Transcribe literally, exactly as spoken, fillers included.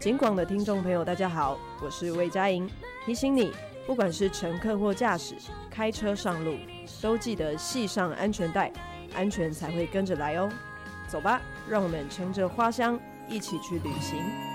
警广的听众朋友大家好，我是魏佳莹，提醒你不管是乘客或驾驶，开车上路都记得系上安全带，安全才会跟着来哦。走吧，让我们乘着花香一起去旅行。